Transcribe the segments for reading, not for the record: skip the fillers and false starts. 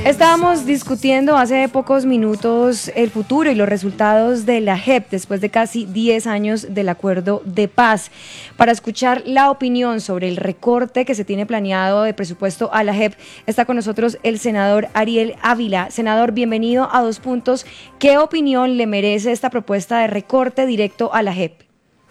Estábamos discutiendo hace pocos minutos el futuro y los resultados de la JEP después de casi 10 años del acuerdo de paz. Para escuchar la opinión sobre el recorte que se tiene planeado de presupuesto a la JEP, está con nosotros el senador Ariel Ávila. Senador, bienvenido a Dos Puntos. ¿Qué opinión le merece esta propuesta de recorte directo a la JEP?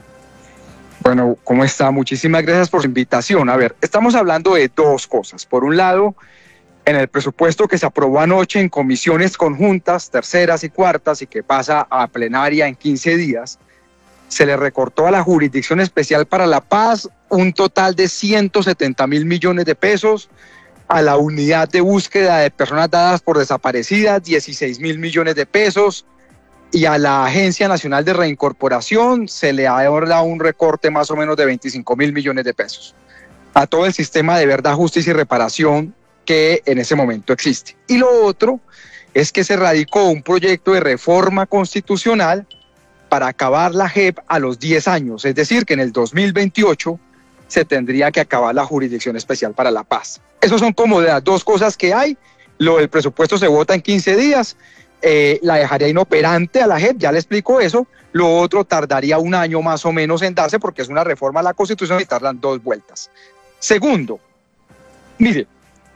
Bueno, ¿cómo está? Muchísimas gracias por su invitación. A ver, estamos hablando de dos cosas. Por un lado, en el presupuesto que se aprobó anoche en comisiones conjuntas, terceras y cuartas, y que pasa a plenaria en 15 días, se le recortó a la Jurisdicción Especial para la Paz un total de 170.000 millones de pesos, a la Unidad de Búsqueda de Personas Dadas por Desaparecidas 16.000 millones de pesos, y a la Agencia Nacional de Reincorporación se le ha dado un recorte más o menos de 25.000 millones de pesos. A todo el sistema de verdad, justicia y reparación que en ese momento existe. Y lo otro es que se radicó un proyecto de reforma constitucional para acabar la JEP a los 10 años, es decir, que en el 2028 se tendría que acabar la Jurisdicción Especial para la Paz. Esas son como de las dos cosas que hay. Lo del presupuesto se vota en 15 días, la dejaría inoperante a la JEP, ya le explico eso. Lo otro tardaría un año más o menos en darse porque es una reforma a la Constitución y tardan 2 vueltas. Segundo, mire,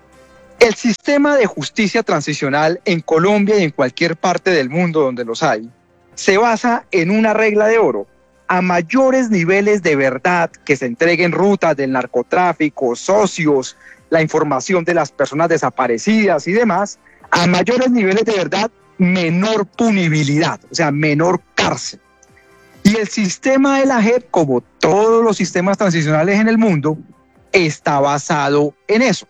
el sistema de justicia transicional en Colombia y en cualquier parte del mundo donde los hay, se basa en una regla de oro. A mayores niveles de verdad que se entreguen rutas del narcotráfico, socios, la información de las personas desaparecidas y demás, a mayores niveles de verdad, menor punibilidad, o sea, menor cárcel. Y el sistema de la JEP, como todos los sistemas transicionales en el mundo, está basado en eso.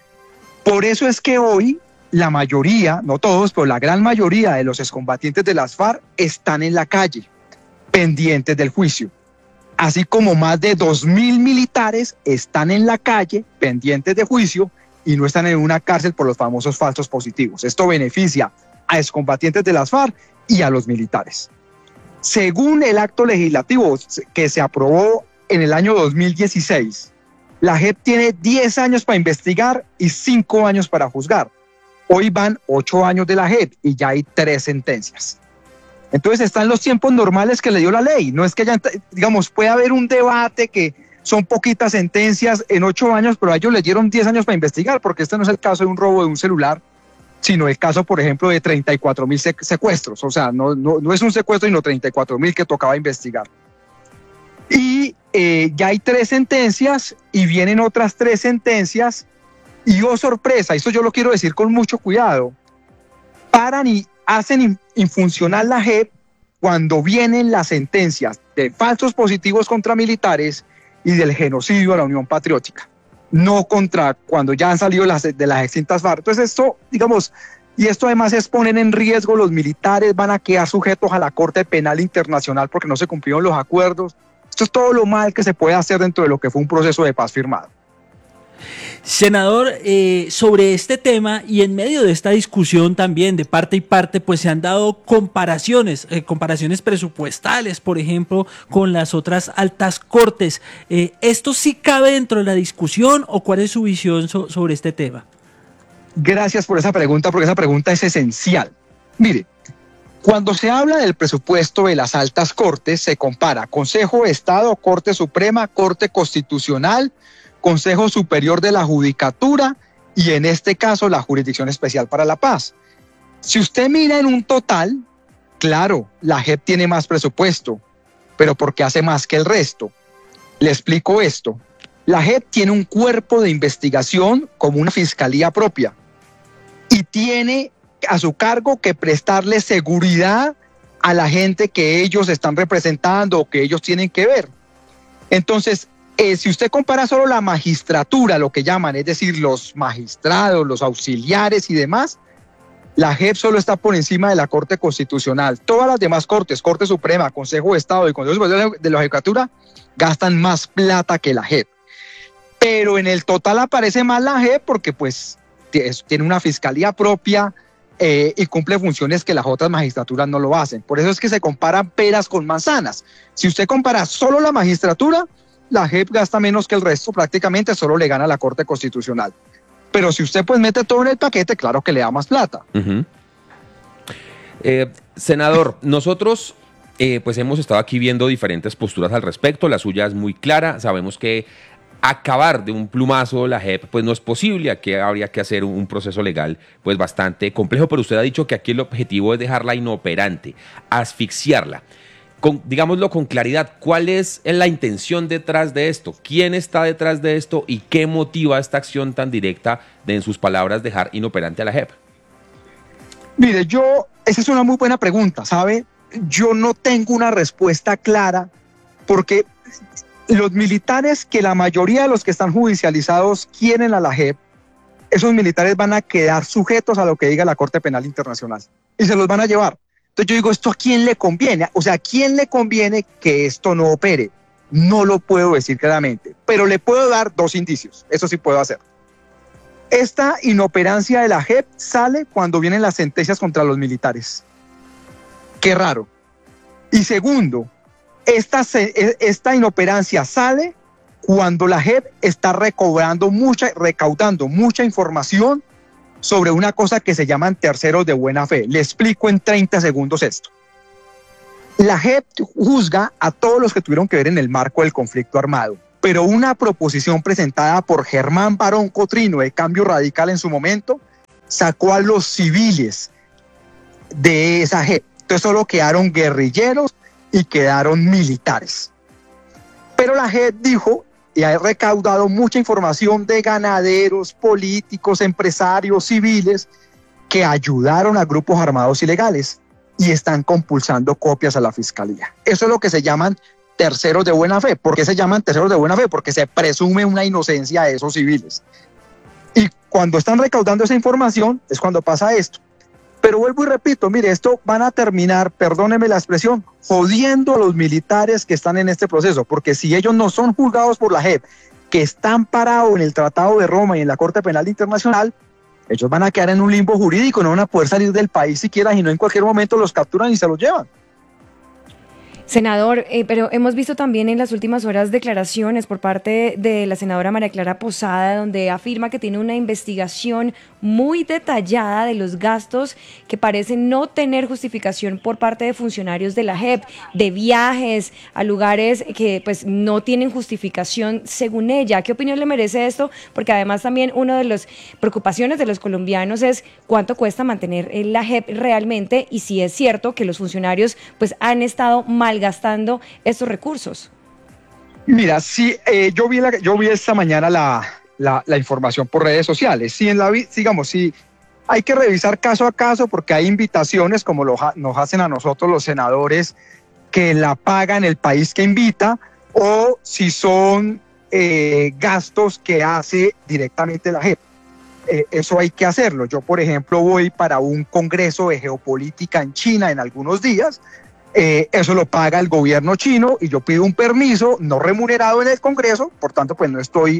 Por eso es que hoy la mayoría, no todos, pero la gran mayoría de los excombatientes de las FARC están en la calle, pendientes del juicio. Así como más de 2.000 militares están en la calle, pendientes de juicio, y no están en una cárcel por los famosos falsos positivos. Esto beneficia a excombatientes de las FARC y a los militares. Según el acto legislativo que se aprobó en el año 2016, la JEP tiene 10 años para investigar y 5 años para juzgar. Hoy van 8 años de la JEP y ya hay 3 sentencias. Entonces están los tiempos normales que le dio la ley. No es que digamos, puede haber un debate que son poquitas sentencias en 8 años, pero a ellos les dieron 10 años para investigar, porque este no es el caso de un robo de un celular, sino el caso, por ejemplo, de 34.000 secuestros. O sea, no es un secuestro, sino 34.000 que tocaba investigar. Y ya hay 3 sentencias y vienen otras 3 sentencias y oh sorpresa, eso yo lo quiero decir con mucho cuidado, paran y hacen infuncionar la JEP cuando vienen las sentencias de falsos positivos contra militares y del genocidio a la Unión Patriótica, no contra cuando ya han salido de las extintas FARC. Entonces esto, digamos, y esto además es poner en riesgo, los militares van a quedar sujetos a la Corte Penal Internacional porque no se cumplieron los acuerdos. Esto es todo lo mal que se puede hacer dentro de lo que fue un proceso de paz firmado. Senador, sobre este tema y en medio de esta discusión también de parte y parte, pues se han dado comparaciones presupuestales, por ejemplo, con las otras altas cortes. ¿Esto sí cabe dentro de la discusión o cuál es su visión sobre este tema? Gracias por esa pregunta, porque esa pregunta es esencial. Mire, cuando se habla del presupuesto de las altas cortes, se compara Consejo de Estado, Corte Suprema, Corte Constitucional, Consejo Superior de la Judicatura y en este caso la Jurisdicción Especial para la Paz. Si usted mira en un total, claro, la JEP tiene más presupuesto, pero porque hace más que el resto. Le explico esto. La JEP tiene un cuerpo de investigación como una fiscalía propia y tiene a su cargo que prestarle seguridad a la gente que ellos están representando o que ellos tienen que ver. Entonces, si usted compara solo la magistratura, lo que llaman, es decir, los magistrados, los auxiliares y demás, la JEP solo está por encima de la Corte Constitucional. Todas las demás cortes, Corte Suprema, Consejo de Estado y Consejo Superior de la Judicatura, gastan más plata que la JEP. Pero en el total aparece más la JEP porque pues tiene una fiscalía propia y cumple funciones que las otras magistraturas no lo hacen. Por eso es que se comparan peras con manzanas. Si usted compara solo la magistratura, la JEP gasta menos que el resto, prácticamente solo le gana a la Corte Constitucional. Pero si usted pues mete todo en el paquete, claro que le da más plata. Senador, nosotros pues hemos estado aquí viendo diferentes posturas al respecto. La suya es muy clara. Sabemos que acabar de un plumazo la JEP pues no es posible. Aquí habría que hacer un proceso legal pues bastante complejo, pero usted ha dicho que aquí el objetivo es dejarla inoperante, asfixiarla. Digámoslo con claridad, ¿cuál es la intención detrás de esto? ¿Quién está detrás de esto y qué motiva esta acción tan directa de, en sus palabras, dejar inoperante a la JEP? Mire, esa es una muy buena pregunta, ¿sabe? Yo no tengo una respuesta clara porque los militares, que la mayoría de los que están judicializados quieren a la JEP, esos militares van a quedar sujetos a lo que diga la Corte Penal Internacional y se los van a llevar. Entonces yo digo, ¿esto a quién le conviene? O sea, ¿a quién le conviene que esto no opere? No lo puedo decir claramente, pero le puedo dar 2 indicios, eso sí puedo hacer. Esta inoperancia de la JEP sale cuando vienen las sentencias contra los militares. Qué raro. Y segundo, esta inoperancia sale cuando la JEP está recaudando mucha información sobre una cosa que se llaman terceros de buena fe. Le explico en 30 segundos esto. La JEP juzga a todos los que tuvieron que ver en el marco del conflicto armado, pero una proposición presentada por Germán Barón Cotrino de Cambio Radical en su momento sacó a los civiles de esa JEP. Entonces solo quedaron guerrilleros y quedaron militares. Pero la JEP dijo, y ha recaudado mucha información de ganaderos, políticos, empresarios, civiles, que ayudaron a grupos armados ilegales y están compulsando copias a la fiscalía. Eso es lo que se llaman terceros de buena fe. ¿Por qué se llaman terceros de buena fe? Porque se presume una inocencia de esos civiles. Y cuando están recaudando esa información es cuando pasa esto. Pero vuelvo y repito, mire, esto van a terminar, perdóneme la expresión, jodiendo a los militares que están en este proceso, porque si ellos no son juzgados por la JEP, que están parados en el Tratado de Roma y en la Corte Penal Internacional, ellos van a quedar en un limbo jurídico, no van a poder salir del país siquiera, y no en cualquier momento los capturan y se los llevan. Senador, pero hemos visto también en las últimas horas declaraciones por parte de la senadora María Clara Posada, donde afirma que tiene una investigación muy detallada de los gastos que parecen no tener justificación por parte de funcionarios de la JEP, de viajes a lugares que pues no tienen justificación según ella. ¿Qué opinión le merece esto? Porque además también una de las preocupaciones de los colombianos es cuánto cuesta mantener la JEP realmente y si es cierto que los funcionarios pues han estado malgastando estos recursos. Mira, sí, yo vi esta mañana la información por redes sociales. Sí, sí, hay que revisar caso a caso porque hay invitaciones como nos hacen a nosotros los senadores que la pagan el país que invita, o si son gastos que hace directamente la JEP. Eso hay que hacerlo. Yo, por ejemplo, voy para un congreso de geopolítica en China en algunos días. Eso lo paga el gobierno chino y yo pido un permiso no remunerado en el Congreso, por tanto pues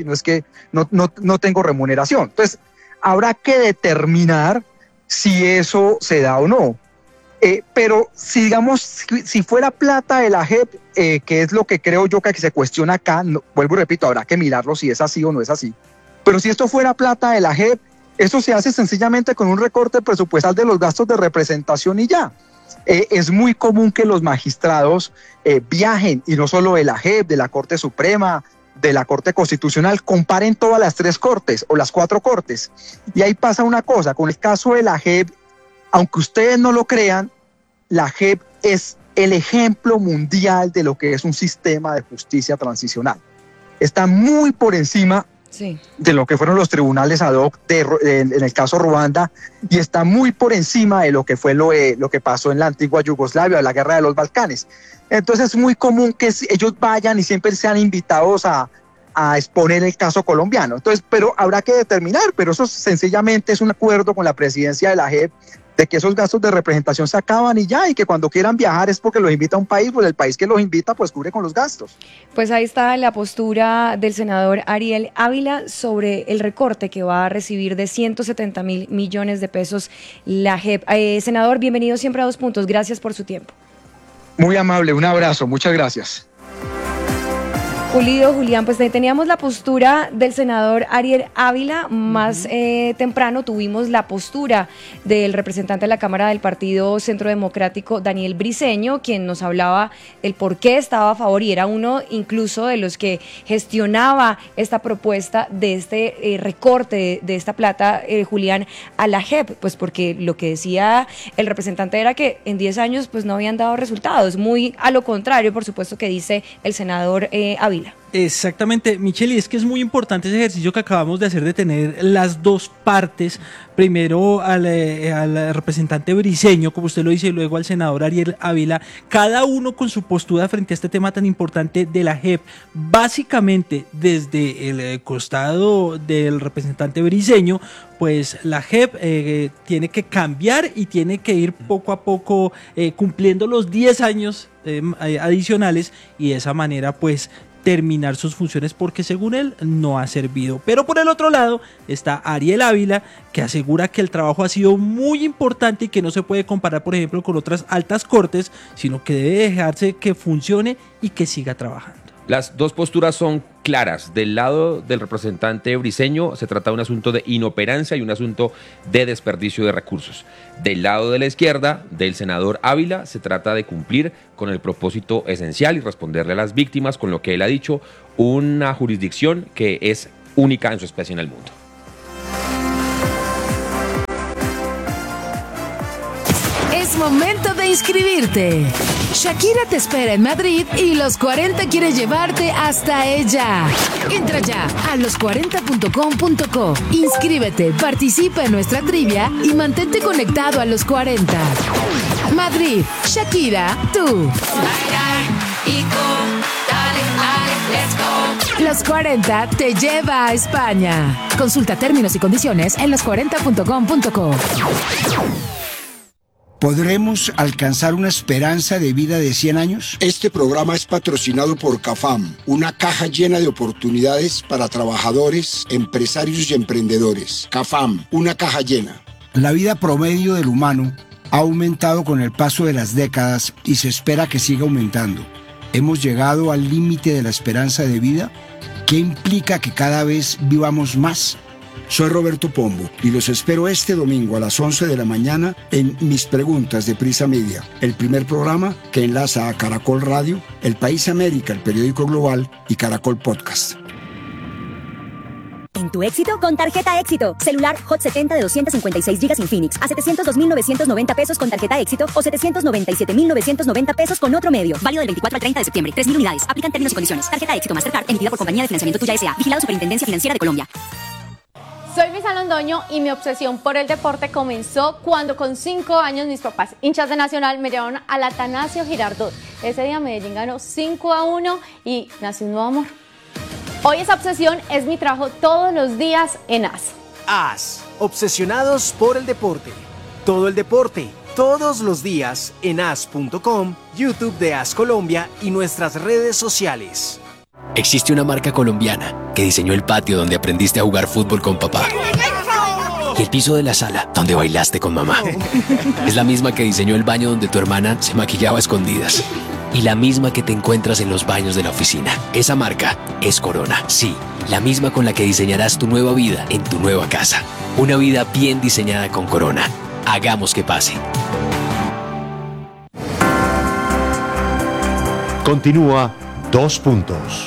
no tengo remuneración. Entonces habrá que determinar si eso se da o no. Pero si fuera plata de la JEP, que es lo que creo yo que se cuestiona acá, vuelvo y repito, habrá que mirarlo si es así o no es así. Pero si esto fuera plata de la JEP, eso se hace sencillamente con un recorte presupuestal de los gastos de representación y ya. Es muy común que los magistrados viajen, y no solo de la JEP, de la Corte Suprema, de la Corte Constitucional, comparen todas las 3 cortes o las 4 cortes. Y ahí pasa una cosa, con el caso de la JEP, aunque ustedes no lo crean, la JEP es el ejemplo mundial de lo que es un sistema de justicia transicional. Está muy por encima de lo que fueron los tribunales ad hoc en el caso Ruanda, y está muy por encima de lo que fue lo que pasó en la antigua Yugoslavia, la guerra de los Balcanes. Entonces es muy común que ellos vayan y siempre sean invitados a exponer el caso colombiano. Entonces, pero habrá que determinar, pero eso sencillamente es un acuerdo con la presidencia de la JEP de que esos gastos de representación se acaban y ya, y que cuando quieran viajar es porque los invita a un país, pues el país que los invita pues cubre con los gastos. Pues ahí está la postura del senador Ariel Ávila sobre el recorte que va a recibir de 170.000 millones de pesos la JEP. Senador, bienvenido siempre a 2 Puntos, gracias por su tiempo. Muy amable, un abrazo, muchas gracias. Julián, pues teníamos la postura del senador Ariel Ávila, más temprano tuvimos la postura del representante de la Cámara del Partido Centro Democrático, Daniel Briceño, quien nos hablaba el por qué estaba a favor y era uno incluso de los que gestionaba esta propuesta de este recorte de esta plata, Julián, a la JEP, pues porque lo que decía el representante era que en 10 años pues no habían dado resultados, muy a lo contrario, por supuesto, que dice el senador Ávila. Exactamente, Michelle, y es que es muy importante ese ejercicio que acabamos de hacer de tener las dos partes, primero al representante Briceño, como usted lo dice, y luego al senador Ariel Ávila, cada uno con su postura frente a este tema tan importante de la JEP. Básicamente, desde el costado del representante Briceño, pues la JEP tiene que cambiar y tiene que ir poco a poco cumpliendo los 10 años adicionales y de esa manera pues terminar sus funciones porque según él no ha servido. Pero por el otro lado está Ariel Ávila, que asegura que el trabajo ha sido muy importante y que no se puede comparar, por ejemplo, con otras altas cortes, sino que debe dejarse que funcione y que siga trabajando. Las dos posturas son claras. Del lado del representante Briceño se trata de un asunto de inoperancia y un asunto de desperdicio de recursos. Del lado de la izquierda, del senador Ávila, se trata de cumplir con el propósito esencial y responderle a las víctimas con lo que él ha dicho, una jurisdicción que es única en su especie en el mundo. Es momento de inscribirte. Shakira te espera en Madrid y Los 40 quiere llevarte hasta ella. Entra ya a los40.com.co. Inscríbete, participa en nuestra trivia y mantente conectado a Los 40. Madrid, Shakira, tú. Los 40 te lleva a España. Consulta términos y condiciones en los40.com.co. ¿Podremos alcanzar una esperanza de vida de 100 años? Este programa es patrocinado por CAFAM, una caja llena de oportunidades para trabajadores, empresarios y emprendedores. CAFAM, una caja llena. La vida promedio del humano ha aumentado con el paso de las décadas y se espera que siga aumentando. ¿Hemos llegado al límite de la esperanza de vida? ¿Qué implica que cada vez vivamos más? Soy Roberto Pombo y los espero este domingo a las 11 de la mañana en Mis Preguntas de Prisa Media, el primer programa que enlaza a Caracol Radio, El País América, el periódico global y Caracol Podcast. En tu éxito, con tarjeta Éxito. Celular Hot 70 de 256 GB Infinix a 702.990 pesos con tarjeta Éxito o 797.990 pesos con otro medio. Válido del 24 al 30 de septiembre. 3.000 unidades. Aplican términos y condiciones. Tarjeta Éxito Mastercard emitida por Compañía de Financiamiento Tuya S.A. Vigilado Superintendencia Financiera de Colombia. Soy Misa Londoño y mi obsesión por el deporte comenzó cuando con 5 años mis papás, hinchas de Nacional, me llevaron al Atanasio Girardot. Ese día Medellín ganó 5-1 y nació un nuevo amor. Hoy esa obsesión es mi trabajo todos los días en AS. AS, obsesionados por el deporte. Todo el deporte, todos los días en as.com, YouTube de AS Colombia y nuestras redes sociales. Existe una marca colombiana que diseñó el patio donde aprendiste a jugar fútbol con papá y el piso de la sala donde bailaste con mamá. Es la misma que diseñó el baño donde tu hermana se maquillaba a escondidas y la misma que te encuentras en los baños de la oficina. Esa marca es Corona. Sí, la misma con la que diseñarás tu nueva vida en tu nueva casa. Una vida bien diseñada con Corona. Hagamos que pase. Continúa 2 puntos.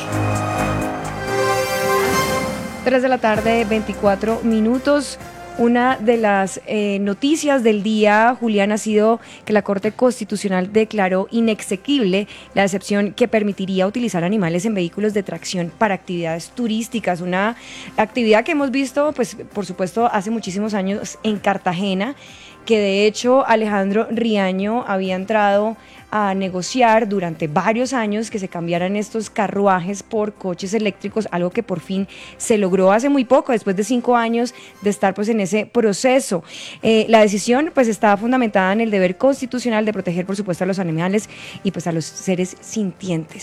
3 de la tarde, 24 minutos. Una de las noticias del día, Julián, ha sido que la Corte Constitucional declaró inexequible la excepción que permitiría utilizar animales en vehículos de tracción para actividades turísticas, una actividad que hemos visto, pues, por supuesto, hace muchísimos años en Cartagena, que de hecho Alejandro Riaño había entrado a negociar durante varios años que se cambiaran estos carruajes por coches eléctricos, algo que por fin se logró hace muy poco, después de 5 años de estar pues en ese proceso. La decisión pues estaba fundamentada en el deber constitucional de proteger por supuesto a los animales y pues a los seres sintientes.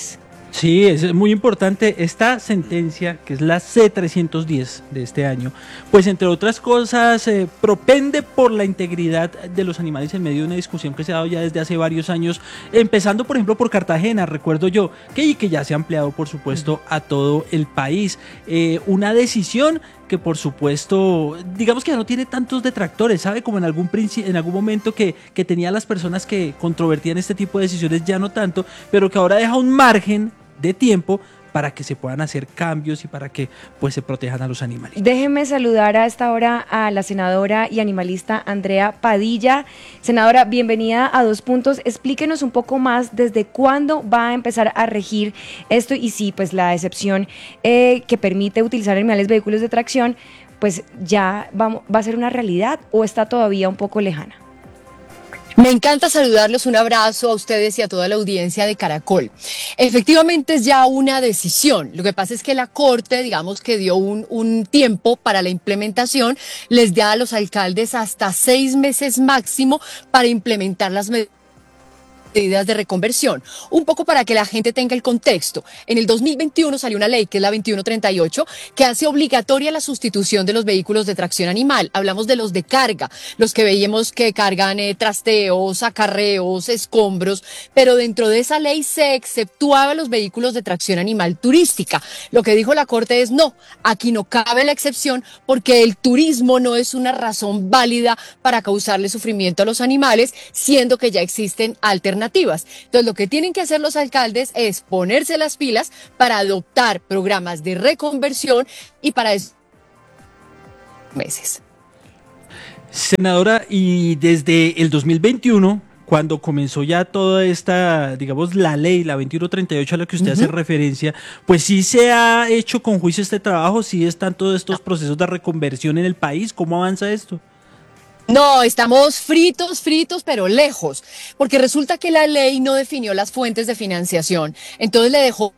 Sí, es muy importante esta sentencia, que es la C-310 de este año, pues entre otras cosas propende por la integridad de los animales en medio de una discusión que se ha dado ya desde hace varios años, empezando por ejemplo por Cartagena, recuerdo yo, que ya se ha ampliado por supuesto a todo el país. Una decisión que por supuesto, digamos que ya no tiene tantos detractores, ¿sabe? Como en algún momento que tenía las personas que controvertían este tipo de decisiones, ya no tanto, pero que ahora deja un margen de tiempo para que se puedan hacer cambios y para que pues se protejan a los animales. Déjeme saludar a esta hora a la senadora y animalista Andrea Padilla. Senadora, bienvenida a Dos Puntos. Explíquenos un poco más desde cuándo va a empezar a regir esto y si pues la excepción que permite utilizar animales vehículos de tracción pues ya va a ser una realidad o está todavía un poco lejana. Me encanta saludarlos, un abrazo a ustedes y a toda la audiencia de Caracol. Efectivamente es ya una decisión, lo que pasa es que la Corte, digamos que dio un tiempo para la implementación, les da a los alcaldes hasta 6 meses máximo para implementar las medidas de reconversión. Un poco para que la gente tenga el contexto. En el 2021 salió una ley que es la 2138 que hace obligatoria la sustitución de los vehículos de tracción animal. Hablamos de los de carga, los que veíamos que cargan trasteos, acarreos, escombros, pero dentro de esa ley se exceptuaban los vehículos de tracción animal turística. Lo que dijo la Corte es no, aquí no cabe la excepción porque el turismo no es una razón válida para causarle sufrimiento a los animales, siendo que ya existen alternativas. Entonces lo que tienen que hacer los alcaldes es ponerse las pilas para adoptar programas de reconversión y para eso meses. Senadora, y desde el 2021, cuando comenzó ya toda esta, digamos, la ley, la 2138 a la que usted hace referencia, pues sí se ha hecho con juicio este trabajo, sí están todos estos procesos de reconversión en el país. ¿Cómo avanza esto? No, estamos fritos, pero lejos, porque resulta que la ley no definió las fuentes de financiación, entonces le dejó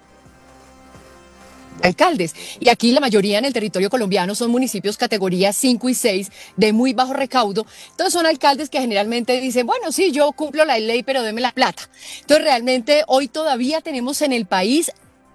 alcaldes, y aquí la mayoría en el territorio colombiano son municipios categoría 5 y 6 de muy bajo recaudo, entonces son alcaldes que generalmente dicen, bueno, sí, yo cumplo la ley, pero deme la plata. Entonces realmente hoy todavía tenemos en el país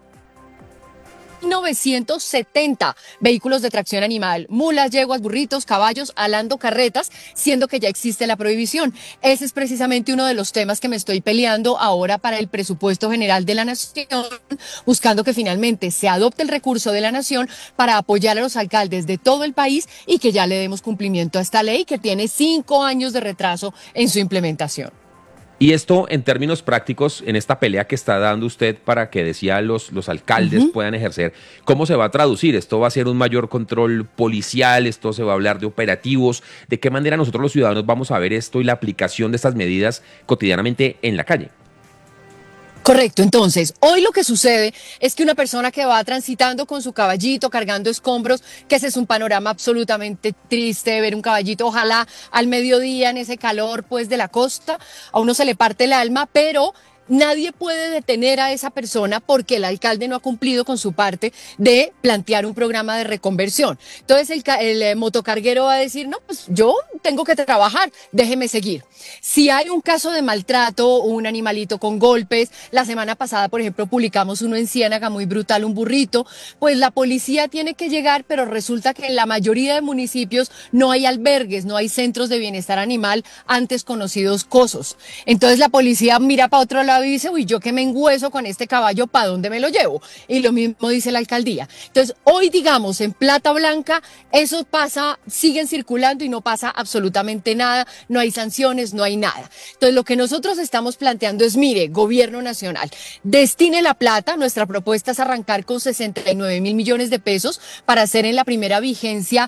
970 vehículos de tracción animal, mulas, yeguas, burritos, caballos, alando carretas, siendo que ya existe la prohibición. Ese es precisamente uno de los temas que me estoy peleando ahora para el presupuesto general de la Nación, buscando que finalmente se adopte el recurso de la Nación para apoyar a los alcaldes de todo el país y que ya le demos cumplimiento a esta ley que tiene 5 años de retraso en su implementación. Y esto, en términos prácticos, en esta pelea que está dando usted para que, decía, los alcaldes puedan ejercer, ¿cómo se va a traducir? ¿Esto va a ser un mayor control policial? ¿Esto se va a hablar de operativos? ¿De qué manera nosotros los ciudadanos vamos a ver esto y la aplicación de estas medidas cotidianamente en la calle? Correcto, entonces, hoy lo que sucede es que una persona que va transitando con su caballito, cargando escombros, que ese es un panorama absolutamente triste, ver un caballito, ojalá al mediodía en ese calor pues de la costa, a uno se le parte el alma, pero nadie puede detener a esa persona porque el alcalde no ha cumplido con su parte de plantear un programa de reconversión. Entonces el motocarguero va a decir, no, pues yo tengo que trabajar, déjeme seguir. Si hay un caso de maltrato, un animalito con golpes, la semana pasada, por ejemplo, publicamos uno en Ciénaga muy brutal, un burrito, pues la policía tiene que llegar, pero resulta que en la mayoría de municipios no hay albergues, no hay centros de bienestar animal, antes conocidos COSOS. Entonces la policía mira para otro lado y dice, uy, yo que me engüeso con este caballo, ¿para dónde me lo llevo? Y lo mismo dice la alcaldía. Entonces, hoy, digamos, en Plata Blanca, eso pasa, siguen circulando y no pasa absolutamente nada, no hay sanciones, no hay nada. Entonces, lo que nosotros estamos planteando es, mire, gobierno nacional, destine la plata, nuestra propuesta es arrancar con 69.000 millones de pesos para hacer en la primera vigencia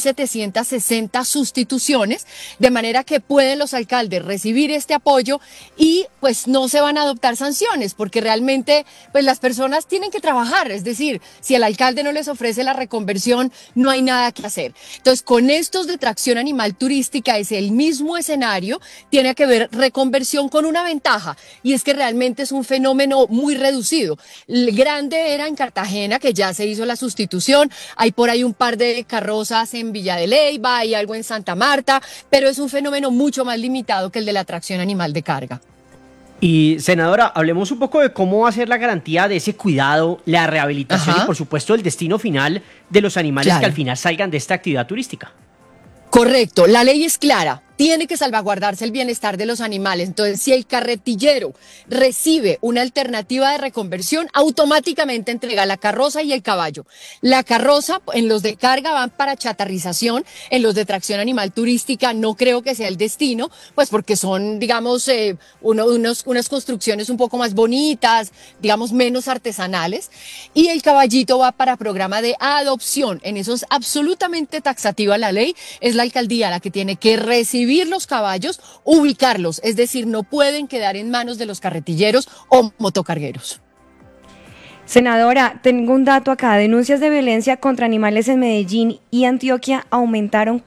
1.760 sustituciones, de manera que pueden los alcaldes recibir este apoyo y pues no se van a adoptar sanciones, porque realmente pues las personas tienen que trabajar, es decir, si el alcalde no les ofrece la reconversión, no hay nada que hacer. Entonces, con estos de tracción animal turística es el mismo escenario, tiene que ver reconversión con una ventaja, y es que realmente es un fenómeno muy reducido. El grande era en Cartagena, que ya se hizo la sustitución, hay por ahí un par de carrozas en Villa de Leyva, hay algo en Santa Marta, pero es un fenómeno mucho más limitado que el de la tracción animal de carga. Y senadora, hablemos un poco de cómo va a ser la garantía de ese cuidado, la rehabilitación y por supuesto el destino final de los animales que al final salgan de esta actividad turística. Correcto, la ley es clara. Tiene que salvaguardarse el bienestar de los animales. Entonces, si el carretillero recibe una alternativa de reconversión, automáticamente entrega la carroza y el caballo. La carroza en los de carga van para chatarrización, en los de tracción animal turística no creo que sea el destino, pues porque son, digamos, unas construcciones un poco más bonitas, digamos, menos artesanales. Y el caballito va para programa de adopción. En eso es absolutamente taxativa la ley. Es la alcaldía la que tiene que recibir los caballos, ubicarlos, es decir, no pueden quedar en manos de los carretilleros o motocargueros. Senadora, tengo un dato acá. Denuncias de violencia contra animales en Medellín y Antioquia aumentaron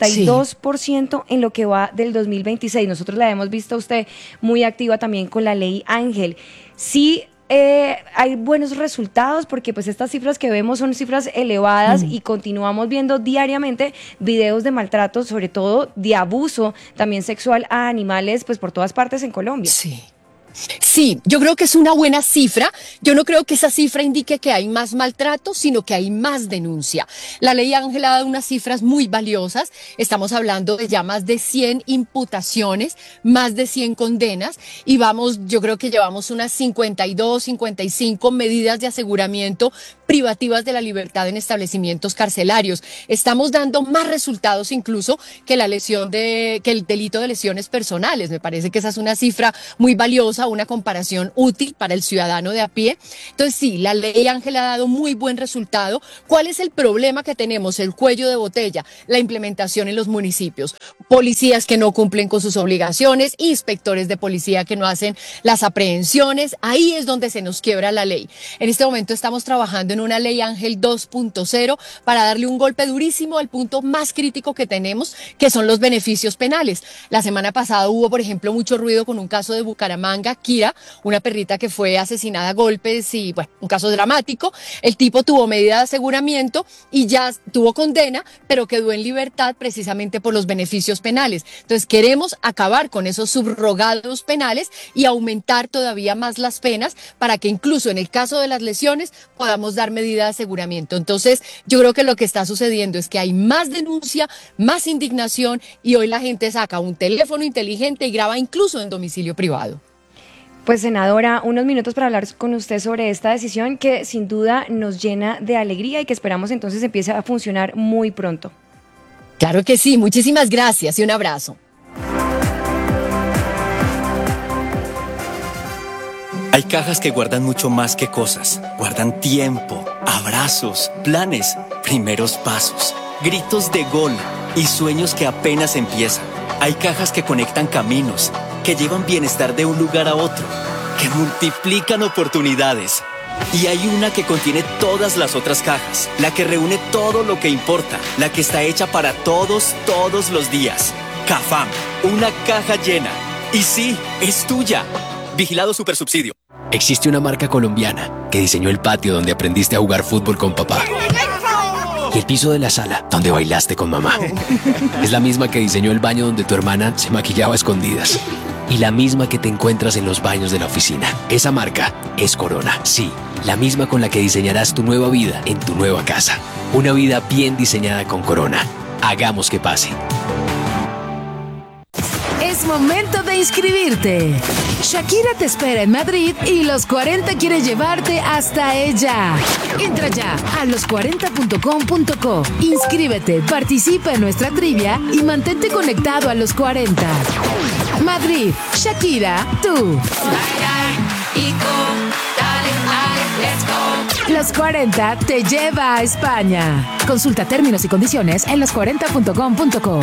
42% en lo que va del 2026. Nosotros la hemos visto a usted muy activa también con la ley Ángel. Sí, hay buenos resultados porque pues estas cifras que vemos son cifras elevadas y continuamos viendo diariamente videos de maltrato, sobre todo de abuso también sexual a animales pues por todas partes en Colombia. Sí, yo creo que es una buena cifra. Yo no creo que esa cifra indique que hay más maltrato, sino que hay más denuncia. La ley Ángel ha dado unas cifras muy valiosas. Estamos hablando de ya más de 100 imputaciones, más de 100 condenas y yo creo que llevamos unas 52, 55 medidas de aseguramiento privativas de la libertad en establecimientos carcelarios. Estamos dando más resultados incluso que que el delito de lesiones personales. Me parece que esa es una cifra muy valiosa, una comparación útil para el ciudadano de a pie. Entonces sí, la ley Ángel ha dado muy buen resultado. ¿Cuál es el problema que tenemos? El cuello de botella, la implementación en los municipios. Policías que no cumplen con sus obligaciones, inspectores de policía que no hacen las aprehensiones. Ahí es donde se nos quiebra la ley. En este momento estamos trabajando en una ley Ángel 2.0 para darle un golpe durísimo al punto más crítico que tenemos, que son los beneficios penales. La semana pasada hubo, por ejemplo, mucho ruido con un caso de Bucaramanga, Kira, una perrita que fue asesinada a golpes y, bueno, un caso dramático. El tipo tuvo medida de aseguramiento y ya tuvo condena, pero quedó en libertad precisamente por los beneficios penales. Entonces queremos acabar con esos subrogados penales y aumentar todavía más las penas para que incluso en el caso de las lesiones podamos dar medida de aseguramiento. Entonces yo creo que lo que está sucediendo es que hay más denuncia, más indignación y hoy la gente saca un teléfono inteligente y graba incluso en domicilio privado. Pues senadora, unos minutos para hablar con usted sobre esta decisión que sin duda nos llena de alegría y que esperamos entonces empiece a funcionar muy pronto. Claro que sí, muchísimas gracias y un abrazo. Hay cajas que guardan mucho más que cosas. Guardan tiempo, abrazos, planes, primeros pasos, gritos de gol y sueños que apenas empiezan. Hay cajas que conectan caminos, que llevan bienestar de un lugar a otro, que multiplican oportunidades. Y hay una que contiene todas las otras cajas, la que reúne todo lo que importa, la que está hecha para todos, todos los días. Cafam, una caja llena. Y sí, es tuya. Vigilado Supersubsidio. Existe una marca colombiana que diseñó el patio donde aprendiste a jugar fútbol con papá. Y el piso de la sala donde bailaste con mamá. Es la misma que diseñó el baño donde tu hermana se maquillaba a escondidas. Y la misma que te encuentras en los baños de la oficina. Esa marca es Corona. Sí, la misma con la que diseñarás tu nueva vida en tu nueva casa. Una vida bien diseñada con Corona. Hagamos que pase. Es momento de inscribirte. Shakira te espera en Madrid y Los 40 quiere llevarte hasta ella. Entra ya a los40.com.co. Inscríbete, participa en nuestra trivia y mantente conectado a Los 40. Madrid, Shakira, tú. Los 40 te lleva a España. Consulta términos y condiciones en los40.com.co.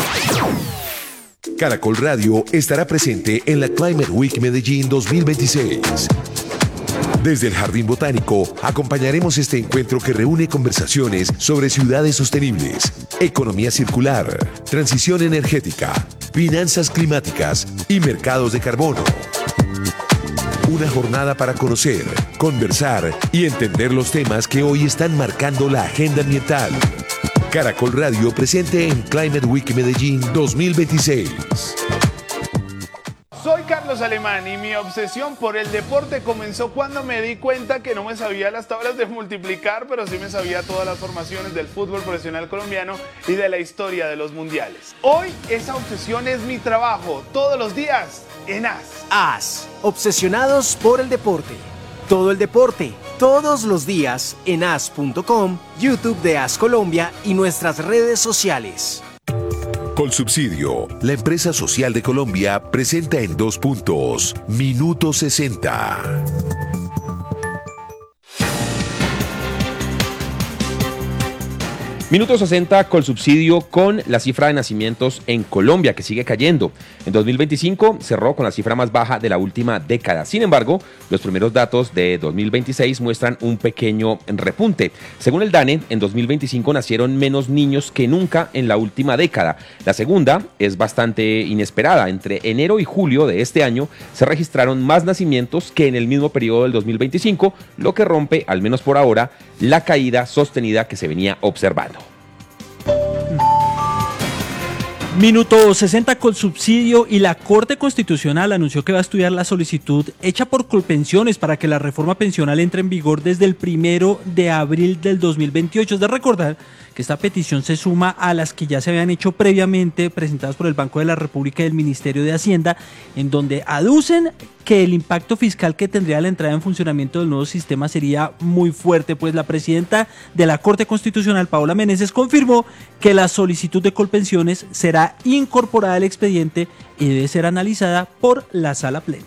Caracol Radio estará presente en la Climate Week Medellín 2026. Desde el Jardín Botánico acompañaremos este encuentro que reúne conversaciones sobre ciudades sostenibles, economía circular, transición energética, finanzas climáticas y mercados de carbono. Una jornada para conocer, conversar y entender los temas que hoy están marcando la agenda ambiental. Caracol Radio presente en Climate Week Medellín 2026. Soy Carlos Alemán y mi obsesión por el deporte comenzó cuando me di cuenta que no me sabía las tablas de multiplicar, pero sí me sabía todas las formaciones del fútbol profesional colombiano y de la historia de los mundiales. Hoy esa obsesión es mi trabajo, todos los días en AS. AS, obsesionados por el deporte. Todo el deporte, todos los días en as.com, YouTube de AS Colombia y nuestras redes sociales. Colsubsidio, la empresa social de Colombia, presenta en 2 puntos, Minuto 60. Minuto 60, Colsubsidio, con la cifra de nacimientos en Colombia, que sigue cayendo. En 2025 cerró con la cifra más baja de la última década. Sin embargo, los primeros datos de 2026 muestran un pequeño repunte. Según el DANE, en 2025 nacieron menos niños que nunca en la última década. La segunda es bastante inesperada. Entre enero y julio de este año se registraron más nacimientos que en el mismo periodo del 2025, lo que rompe, al menos por ahora, la caída sostenida que se venía observando. Minuto 60, Colsubsidio, y la Corte Constitucional anunció que va a estudiar la solicitud hecha por Colpensiones para que la reforma pensional entre en vigor desde el 1 de abril del 2028. Es de recordar que esta petición se suma a las que ya se habían hecho previamente, presentadas por el Banco de la República y el Ministerio de Hacienda, en donde aducen que el impacto fiscal que tendría la entrada en funcionamiento del nuevo sistema sería muy fuerte, pues la presidenta de la Corte Constitucional, Paola Meneses, confirmó que la solicitud de Colpensiones será incorporada al expediente y debe ser analizada por la Sala Plena.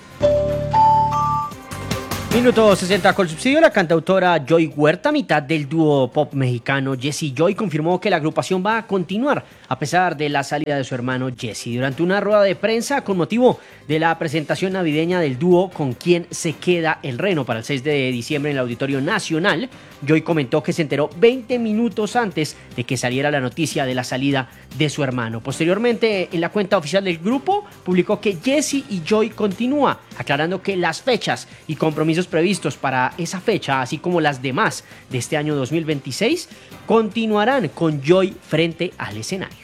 Minuto 60, Colsubsidio. La cantautora Joy Huerta, mitad del dúo pop mexicano Jesse Joy, confirmó que la agrupación va a continuar a pesar de la salida de su hermano Jesse. Durante una rueda de prensa con motivo de la presentación navideña del dúo Con Quién se queda el reno para el 6 de diciembre en el Auditorio Nacional, Joy comentó que se enteró 20 minutos antes de que saliera la noticia de la salida de su hermano. Posteriormente, en la cuenta oficial del grupo, publicó que Jesse y Joy continúa, aclarando que las fechas y compromisos previstos para esa fecha, así como las demás de este año 2026, continuarán con Joy frente al escenario.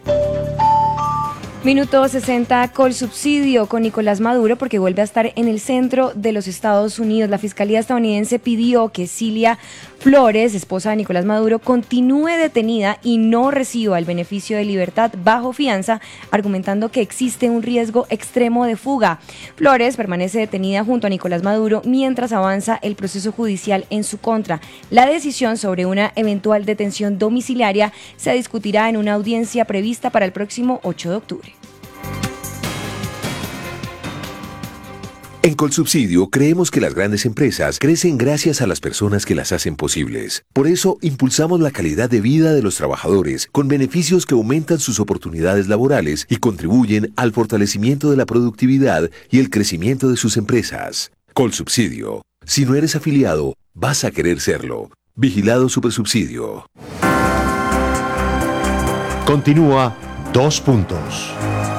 Minuto 60, Colsubsidio, con Nicolás Maduro, porque vuelve a estar en el centro de los Estados Unidos. La Fiscalía estadounidense pidió que Cilia Flores, esposa de Nicolás Maduro, continúe detenida y no reciba el beneficio de libertad bajo fianza, argumentando que existe un riesgo extremo de fuga. Flores permanece detenida junto a Nicolás Maduro mientras avanza el proceso judicial en su contra. La decisión sobre una eventual detención domiciliaria se discutirá en una audiencia prevista para el próximo 8 de octubre. En Colsubsidio creemos que las grandes empresas crecen gracias a las personas que las hacen posibles. Por eso impulsamos la calidad de vida de los trabajadores con beneficios que aumentan sus oportunidades laborales y contribuyen al fortalecimiento de la productividad y el crecimiento de sus empresas. Colsubsidio. Si no eres afiliado, vas a querer serlo. Vigilado Supersubsidio. Continúa 2 puntos.